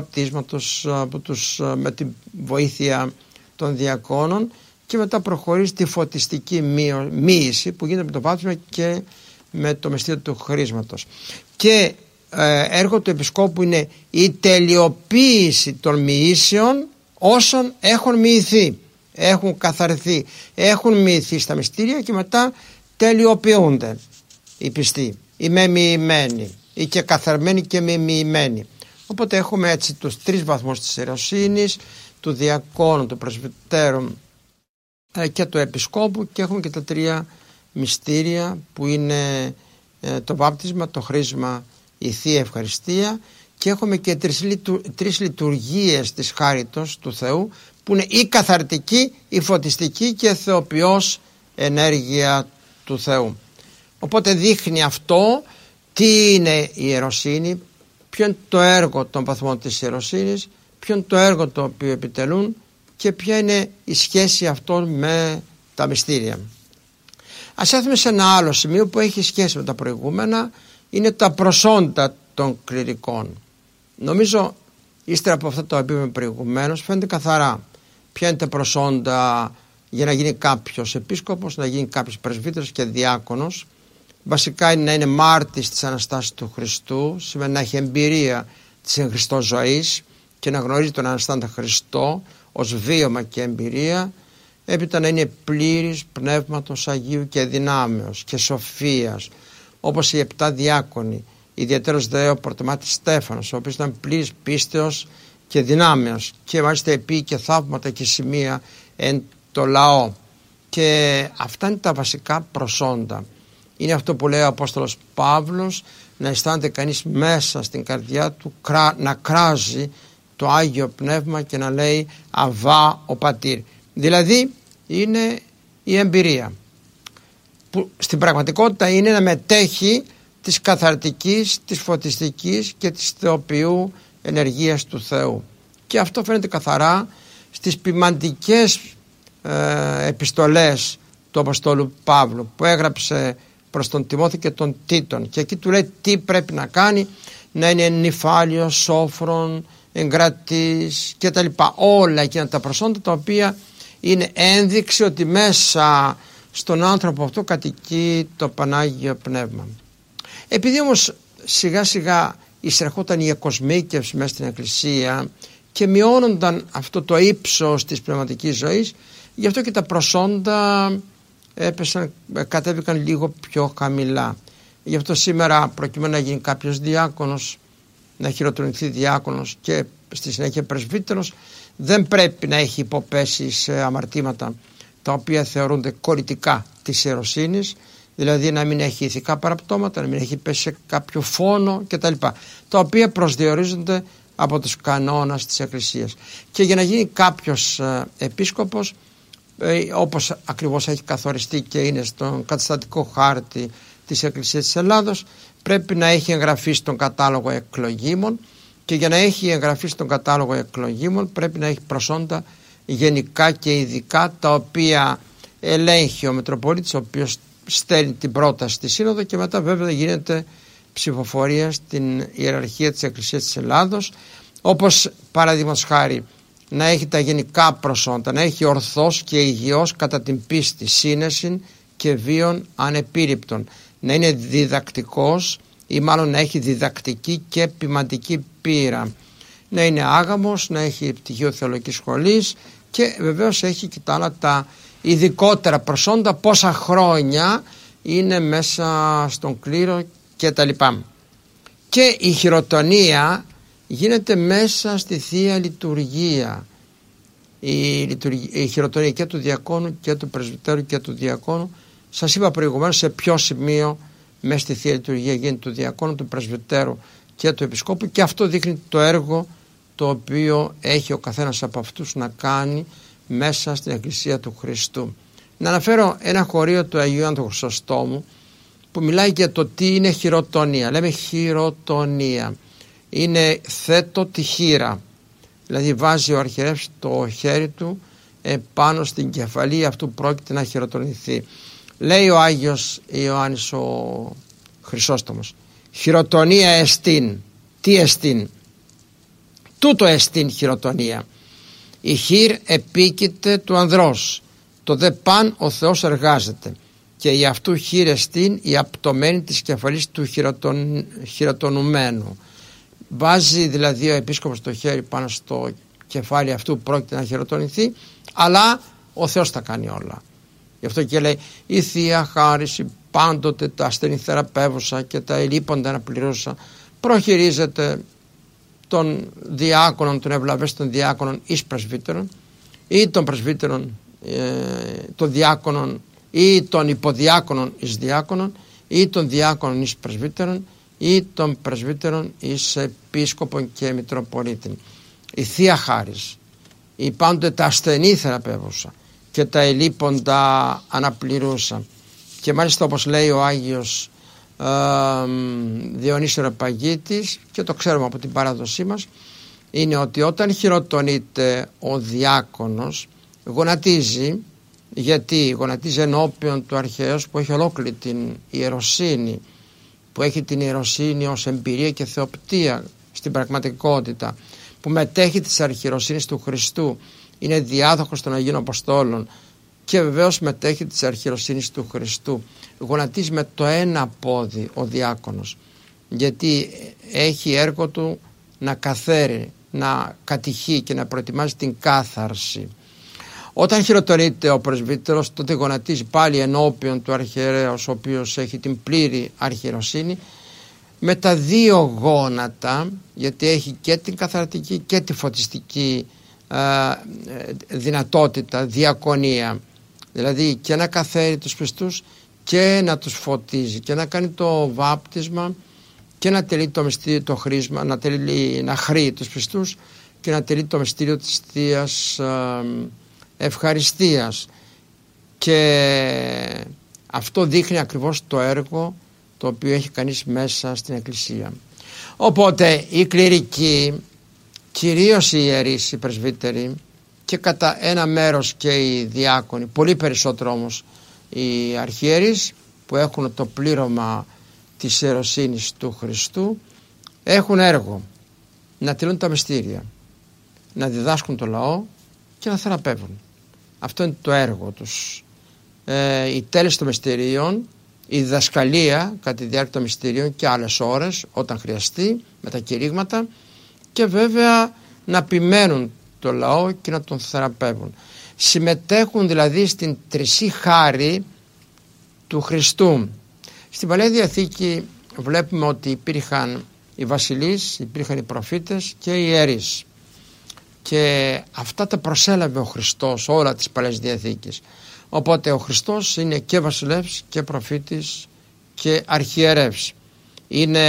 βαπτίσματος με τη βοήθεια των διακόνων, και μετά προχωρεί στη φωτιστική μοίηση που γίνεται με το βάπτισμα και με το μυστήριο του χρίσματος. Και έργο του Επισκόπου είναι η τελειοποίηση των μοιήσεων όσων έχουν μοιηθεί, έχουν καθαρθεί, έχουν μοιηθεί στα μυστήρια και μετά τελειοποιούνται οι πιστοί, οι μεμοιημένοι, οι και καθαρμένοι και μεμοιημένοι. Οπότε έχουμε έτσι τους 3 βαθμούς της ιεροσύνης, του διακόνου, του πρεσβυτέρου και του επισκόπου, και έχουμε και τα 3 μυστήρια που είναι το βάπτισμα, το χρίσμα, η Θεία Ευχαριστία, και έχουμε και 3 λειτουργίες της χάριτος του Θεού που είναι η καθαρτική, η φωτιστική και θεοποιός ενέργεια του Θεού. Οπότε δείχνει αυτό τι είναι η ιεροσύνη, ποιο είναι το έργο των βαθμών της ιεροσύνης, ποιο είναι το έργο το οποίο επιτελούν και ποια είναι η σχέση αυτών με τα μυστήρια. Ας έρθουμε σε ένα άλλο σημείο που έχει σχέση με τα προηγούμενα, είναι τα προσόντα των κληρικών. Νομίζω ύστερα από αυτά το είπαμε προηγουμένως, φαίνεται καθαρά ποια είναι τα προσόντα για να γίνει κάποιος επίσκοπος, να γίνει κάποιος πρεσβύτερος και διάκονος. Βασικά είναι να είναι μάρτης της Αναστάσεως του Χριστού, σημαίνει να έχει εμπειρία της εν Χριστώ ζωής και να γνωρίζει τον Αναστάντα Χριστό ως βίωμα και εμπειρία. Έπειτα να είναι πλήρης πνεύματος Αγίου και δυνάμεως και σοφίας, όπως οι 7 διάκονοι, ιδιαίτερος δε ο Πρωτομάτης Στέφανος, ο οποίος ήταν πλήρης πίστεως και δυνάμεως και μάλιστα επί και θαύματα και σημεία εν το λαό. Και αυτά είναι τα βασικά προσόντα. Είναι αυτό που λέει ο Απόστολος Παύλος, να αισθάνεται κανείς μέσα στην καρδιά του να κράζει το Άγιο Πνεύμα και να λέει Αβά ο Πατήρ. Δηλαδή είναι η εμπειρία που στην πραγματικότητα είναι να μετέχει της καθαρτικής, της φωτιστικής και της θεοποιού ενεργείας του Θεού. Και αυτό φαίνεται καθαρά στις ποιμαντικές επιστολές του Αποστόλου Παύλου που έγραψε προς τον Τιμόθη και τον Τίτον, και εκεί του λέει τι πρέπει να κάνει, να είναι νυφάλιος, σόφρον, εγκρατής και τα λοιπά, όλα εκείνα τα προσόντα τα οποία είναι ένδειξη ότι μέσα στον άνθρωπο αυτό κατοικεί το Πανάγιο Πνεύμα. Επειδή όμως σιγά σιγά εισερχόταν η εκοσμίκευση μέσα στην Εκκλησία και μειώνονταν αυτό το ύψος της πνευματικής ζωής, γι' αυτό και τα προσόντα κατέβηκαν λίγο πιο χαμηλά. Γι' αυτό σήμερα, προκειμένου να γίνει κάποιος διάκονος, να χειροτονηθεί διάκονος και στη συνέχεια πρεσβύτερος, δεν πρέπει να έχει υποπέσει σε αμαρτήματα τα οποία θεωρούνται κολλητικά της ιεροσύνης, δηλαδή να μην έχει ηθικά παραπτώματα, να μην έχει πέσει σε κάποιο φόνο κτλ, τα οποία προσδιορίζονται από τους κανόνες της Εκκλησίας. Και για να γίνει κάποιος επίσκοπος, όπως ακριβώς έχει καθοριστεί και είναι στον καταστατικό χάρτη της Εκκλησίας της Ελλάδος, πρέπει να έχει εγγραφεί στον κατάλογο εκλογήμων, και για να έχει εγγραφεί στον κατάλογο εκλογήμων πρέπει να έχει προσόντα γενικά και ειδικά, τα οποία ελέγχει ο Μητροπολίτης, ο οποίος στέλνει την πρόταση στη Σύνοδο και μετά βέβαια γίνεται ψηφοφορία στην ιεραρχία της Εκκλησίας της Ελλάδος, όπως παραδείγματος χάρη να έχει τα γενικά προσόντα, να έχει ορθός και υγιός κατά την πίστη, σύνεση και βίων ανεπίρρηπτων, να είναι διδακτικός ή μάλλον να έχει διδακτική και ποιμαντική πείρα, να είναι άγαμος, να έχει πτυχίο θεολογικής σχολής και βεβαίως έχει και τα άλλα τα ειδικότερα προσόντα, πόσα χρόνια είναι μέσα στον κλήρο και τα λοιπά. Και η χειροτονία γίνεται μέσα στη Θεία Λειτουργία. Η χειροτονία και του διακόνου και του πρεσβυτέρου και του διακόνου, σας είπα προηγουμένως σε ποιο σημείο μέσα στη Θεία Λειτουργία γίνεται του διακόνου, του πρεσβυτέρου και του επισκόπου, και αυτό δείχνει το έργο το οποίο έχει ο καθένας από αυτούς να κάνει μέσα στην Εκκλησία του Χριστού. Να αναφέρω ένα χωρίο του Αγίου Άνδρου Χρυσοστόμου που μιλάει για το τι είναι χειροτονία. Λέμε χειροτονία. Είναι θέτω τη χείρα, δηλαδή βάζει ο αρχιερεύς το χέρι του πάνω στην κεφαλή αυτού που πρόκειται να χειροτονηθεί. Λέει ο Άγιος Ιωάννης ο Χρυσόστομος, χειροτονία εστίν. Τι εστίν? Τούτο εστίν χειροτονία. Η χείρ επίκειται του ανδρός, το δε παν ο Θεός εργάζεται, και η αυτού χείρ εστίν η απτωμένη της κεφαλής του χειροτονουμένου. Βάζει δηλαδή ο επίσκοπος το χέρι πάνω στο κεφάλι αυτού που πρόκειται να χειροτονηθεί, αλλά ο Θεός τα κάνει όλα. Γι' αυτό και λέει: η Θεία Χάριση πάντοτε τα ασθενή θεραπεύουσα και τα ελείποντα να πληρούσα, προχειρίζεται των διάκονων, των ευλαβέστων διάκονων εις πρεσβύτερων, ή των πρεσβύτερων των διάκονων, ή των υποδιάκονων εις διάκονων, ή των διάκονων εις πρεσβύτερων, ή των πρεσβύτερων εις επίσκοπων και μητροπολίτην. Η Θεία Χάρις, η πάντοτε τα ασθενή θεραπεύουσα και τα ελείποντα αναπληρούσα. Και μάλιστα, όπως λέει ο Άγιος Διονύσιος Αεροπαγίτης, και το ξέρουμε από την παράδοσή μας, είναι ότι όταν χειροτονείται ο διάκονος, γονατίζει. Γιατί γονατίζει ενώπιον του αρχαίου που έχει ολόκληρη την ιεροσύνη, που έχει την ιεροσύνη ως εμπειρία και θεοπτία στην πραγματικότητα, που μετέχει της αρχιεροσύνης του Χριστού, είναι διάδοχος των Αγίων Αποστόλων και βεβαίως μετέχει της αρχιεροσύνης του Χριστού. Γονατίζει με το ένα πόδι ο διάκονος, γιατί έχει έργο του να καθαίρει, να κατηχεί και να προετοιμάζει την κάθαρση. Όταν χειροτονείται ο πρεσβύτερος, τότε γονατίζει πάλι ενώπιον του αρχιερέως, ο οποίος έχει την πλήρη αρχιεροσύνη, με τα δύο γόνατα, γιατί έχει και την καθαρατική και τη φωτιστική δυνατότητα, διακονία, δηλαδή και να καθαίρει τους πιστούς και να τους φωτίζει και να κάνει το βάπτισμα και να τελεί το μυστήριο, το χρήσμα, να χρεί τους πιστούς και να τελεί το μυστήριο της Θείας ευχαριστίας. Και αυτό δείχνει ακριβώς το έργο το οποίο έχει κανείς μέσα στην Εκκλησία. Οπότε οι κληρικοί, κυρίως οι ιερείς, οι πρεσβύτεροι, και κατά ένα μέρος και οι διάκονοι, πολύ περισσότερο όμως οι αρχιέρεις που έχουν το πλήρωμα της ιεροσύνης του Χριστού, έχουν έργο να τηρούν τα μυστήρια, να διδάσκουν το λαό και να θεραπεύουν. Αυτό είναι το έργο τους. Η τέλεση των μυστηρίων, η διδασκαλία κατά τη διάρκεια των μυστηρίων και άλλες ώρες όταν χρειαστεί, με τα κηρύγματα, και βέβαια να επιμένουν το λαό και να τον θεραπεύουν. Συμμετέχουν δηλαδή στην τρισή χάρη του Χριστού. Στην Παλαιά Διαθήκη βλέπουμε ότι υπήρχαν οι βασιλείς, υπήρχαν οι προφήτες και οι ιερείς, και αυτά τα προσέλαβε ο Χριστός όλα της Παλαιάς Διαθήκης. Οπότε ο Χριστός είναι και βασιλεύς και προφήτης και αρχιερεύς. Είναι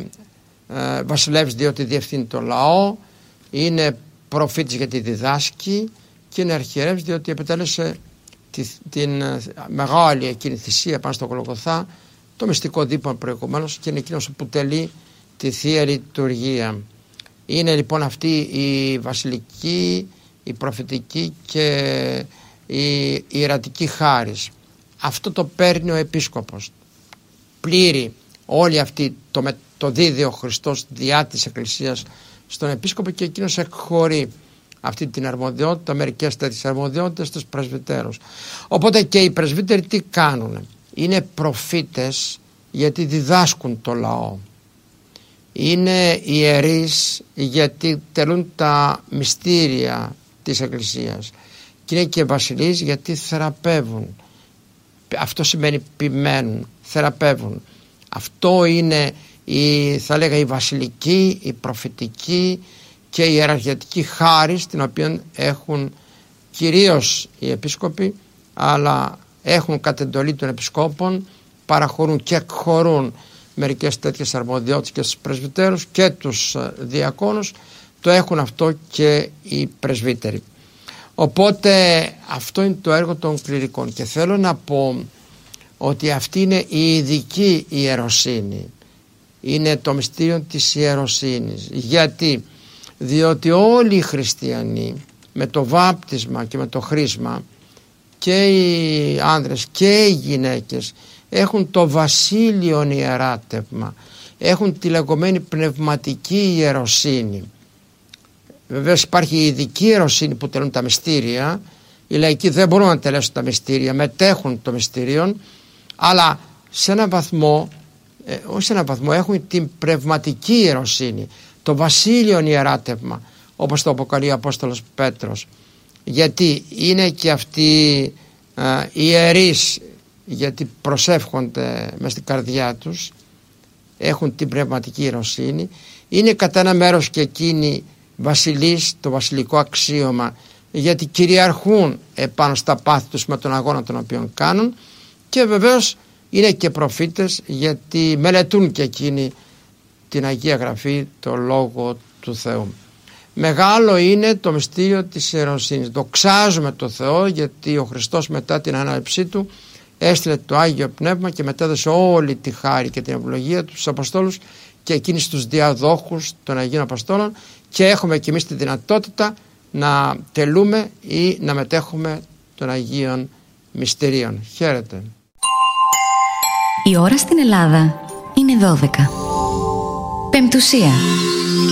βασιλεύς διότι διευθύνει το λαό, είναι προφήτης γιατί διδάσκει, και είναι αρχιερεύς διότι επιτέλεσε την μεγάλη εκείνη θυσία πάνω στο Γολγοθά, το μυστικό δείπνο προηγουμένως, και είναι εκείνος που τελεί τη Θεία Λειτουργία. Είναι λοιπόν αυτή η βασιλική, η προφητική και η ιερατική χάρις. Αυτό το παίρνει ο επίσκοπος. Πλήρει όλη αυτή το δίδει ο Χριστός διά της Εκκλησίας στον επίσκοπο, και εκείνος εκχωρεί αυτή την αρμοδιότητα, μερικές τέτοιες αρμοδιότητες στους πρεσβυτέρους. Οπότε και οι πρεσβύτεροι τι κάνουν? Είναι προφήτες γιατί διδάσκουν το λαό. Είναι ιερείς γιατί τελούν τα μυστήρια της Εκκλησίας, και είναι και βασιλείς γιατί θεραπεύουν. Αυτό σημαίνει ποιμένουν, θεραπεύουν. Αυτό είναι θα λέγα η βασιλική, η προφητική και η ιεραρχιατική χάρη, την οποία έχουν κυρίως οι επίσκοποι, αλλά έχουν κατ' εντολή των επισκόπων, παραχωρούν και εκχωρούν μερικές τέτοιες αρμοδιότητες και στους πρεσβυτέρους και τους διακόνους. Το έχουν αυτό και οι πρεσβύτεροι. Οπότε αυτό είναι το έργο των κληρικών, και θέλω να πω ότι αυτή είναι η ειδική ιεροσύνη, είναι το μυστήριο της ιεροσύνης. Γιατί? Διότι όλοι οι χριστιανοί με το βάπτισμα και με το χρήσμα, και οι άνδρες και οι γυναίκες, έχουν το βασίλειον ιεράτευμα, έχουν τη λεγόμενη πνευματική ιεροσύνη. Βεβαίως υπάρχει η ειδική ιεροσύνη που τελούν τα μυστήρια. Οι λαϊκοί δεν μπορούν να τελέσουν τα μυστήρια, μετέχουν των μυστήριων, αλλά σε έναν βαθμό, όχι σε έναν βαθμό, έχουν την πνευματική ιεροσύνη, το βασίλειον ιεράτευμα, όπως το αποκαλεί ο Απόστολος Πέτρος, γιατί είναι και αυτοί ιερείς, γιατί προσεύχονται μες στην καρδιά τους, έχουν την πνευματική ιεροσύνη, είναι κατά ένα μέρος και εκείνοι βασιλείς, το βασιλικό αξίωμα, γιατί κυριαρχούν επάνω στα πάθη τους με τον αγώνα τον οποίο κάνουν, και βεβαίως είναι και προφήτες, γιατί μελετούν και εκείνοι την Αγία Γραφή, το Λόγο του Θεού. Μεγάλο είναι το μυστήριο της ιεροσύνης. Δοξάζουμε το Θεό, γιατί ο Χριστός μετά την ανάληψή του έστειλε το Άγιο Πνεύμα και μετέδωσε όλη τη χάρη και την ευλογία του στους Αποστόλους και εκείνους τους διαδόχους των Αγίων Αποστόλων, και έχουμε και εμείς τη δυνατότητα να τελούμε ή να μετέχουμε των Αγίων Μυστηρίων. Χαίρετε. Η ώρα στην Ελλάδα είναι 12. Πεμπτουσία.